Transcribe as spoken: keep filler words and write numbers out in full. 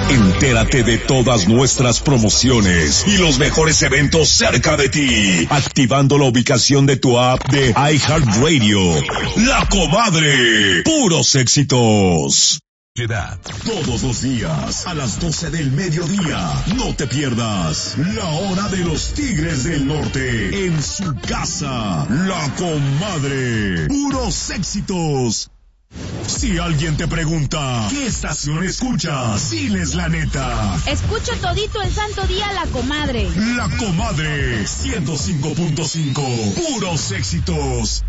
Entérate de todas nuestras promociones y los mejores eventos cerca de ti, activando la ubicación de tu app de iHeartRadio. La Comadre, puros éxitos. Todos los días a las doce del mediodía. No te pierdas la hora de los Tigres del Norte en su casa. La Comadre, puros éxitos. Si alguien te pregunta ¿qué estación escuchas? Diles la neta. Escucho todito el santo día La Comadre. La Comadre, ciento cinco punto cinco, puros éxitos.